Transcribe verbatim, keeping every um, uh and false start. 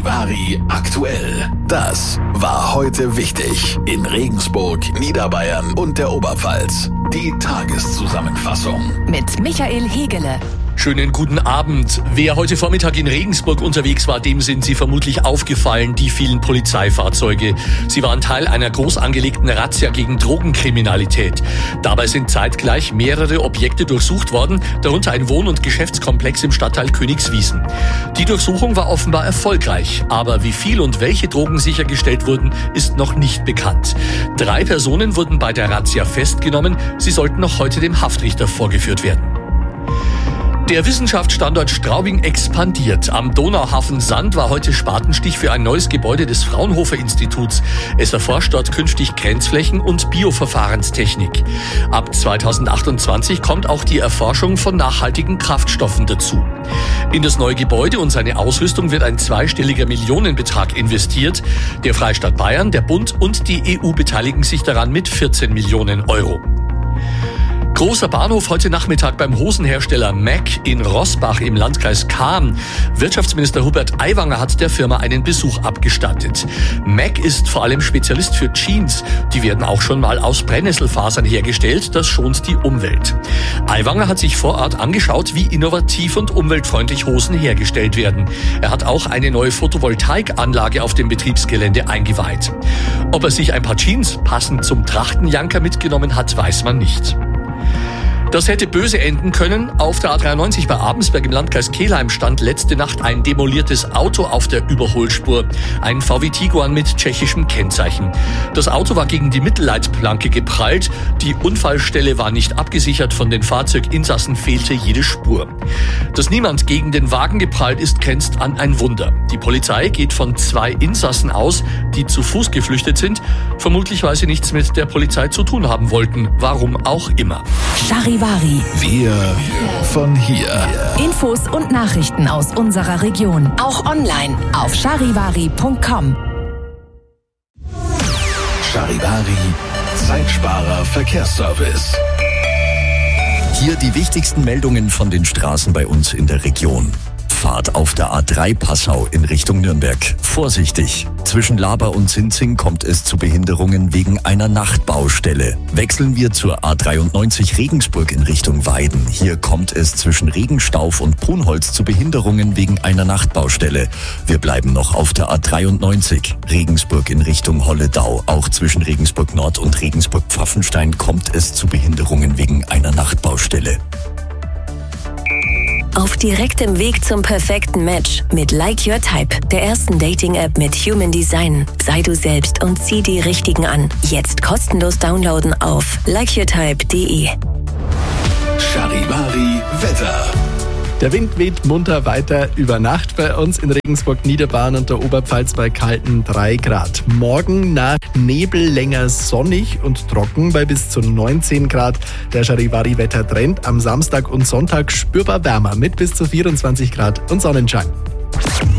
Charivari aktuell. Das war heute wichtig in Regensburg, Niederbayern und der Oberpfalz. Die Tageszusammenfassung mit Michael Hegele. Schönen guten Abend. Wer heute Vormittag in Regensburg unterwegs war, dem sind Sie vermutlich aufgefallen, die vielen Polizeifahrzeuge. Sie waren Teil einer groß angelegten Razzia gegen Drogenkriminalität. Dabei sind zeitgleich mehrere Objekte durchsucht worden, darunter ein Wohn- und Geschäftskomplex im Stadtteil Königswiesen. Die Durchsuchung war offenbar erfolgreich, aber wie viel und welche Drogen sichergestellt wurden, ist noch nicht bekannt. Drei Personen wurden bei der Razzia festgenommen. Sie sollten noch heute dem Haftrichter vorgeführt werden. Der Wissenschaftsstandort Straubing expandiert. Am Donauhafen Sand war heute Spatenstich für ein neues Gebäude des Fraunhofer Instituts. Es erforscht dort künftig Grenzflächen und Bioverfahrenstechnik. Ab zweitausendachtundzwanzig kommt auch die Erforschung von nachhaltigen Kraftstoffen dazu. In das neue Gebäude und seine Ausrüstung wird ein zweistelliger Millionenbetrag investiert. Der Freistaat Bayern, der Bund und die E U beteiligen sich daran mit vierzehn Millionen Euro. Großer Bahnhof heute Nachmittag beim Hosenhersteller Mack in Roßbach im Landkreis Cham. Wirtschaftsminister Hubert Aiwanger hat der Firma einen Besuch abgestattet. Mack ist vor allem Spezialist für Jeans. Die werden auch schon mal aus Brennnesselfasern hergestellt. Das schont die Umwelt. Aiwanger hat sich vor Ort angeschaut, wie innovativ und umweltfreundlich Hosen hergestellt werden. Er hat auch eine neue Photovoltaikanlage auf dem Betriebsgelände eingeweiht. Ob er sich ein paar Jeans passend zum Trachtenjanker mitgenommen hat, weiß man nicht. Das hätte böse enden können. Auf der A dreiundneunzig bei Abensberg im Landkreis Kelheim stand letzte Nacht ein demoliertes Auto auf der Überholspur. Ein V W Tiguan mit tschechischem Kennzeichen. Das Auto war gegen die Mittelleitplanke geprallt. Die Unfallstelle war nicht abgesichert. Von den Fahrzeuginsassen fehlte jede Spur. Dass niemand gegen den Wagen geprallt ist, grenzt an ein Wunder. Die Polizei geht von zwei Insassen aus, die zu Fuß geflüchtet sind. Vermutlich, weil sie nichts mit der Polizei zu tun haben wollten. Warum auch immer. Charivari. Wir von hier. Infos und Nachrichten aus unserer Region. Auch online auf charivari punkt com. Charivari, Zeitsparer Verkehrsservice. Hier die wichtigsten Meldungen von den Straßen bei uns in der Region. Fahrt auf der A drei Passau in Richtung Nürnberg. Vorsichtig! Zwischen Laber und Sinzing kommt es zu Behinderungen wegen einer Nachtbaustelle. Wechseln wir zur A dreiundneunzig Regensburg in Richtung Weiden. Hier kommt es zwischen Regenstauf und Brunholz zu Behinderungen wegen einer Nachtbaustelle. Wir bleiben noch auf der A dreiundneunzig. Regensburg in Richtung Holledau. Auch zwischen Regensburg Nord und Regensburg Pfaffenstein kommt es zu Behinderungen wegen einer Nachtbaustelle. Auf direktem Weg zum perfekten Match mit Like Your Type, der ersten Dating-App mit Human Design. Sei du selbst und zieh die Richtigen an. Jetzt kostenlos downloaden auf like your type punkt de. Charivari Wetter. Der Wind weht munter weiter über Nacht bei uns in Regensburg, Niederbayern und der Oberpfalz bei kalten drei Grad. Morgen nach Nebel länger sonnig und trocken bei bis zu neunzehn Grad. Der Charivari-Wettertrend am Samstag und Sonntag spürbar wärmer mit bis zu vierundzwanzig Grad und Sonnenschein.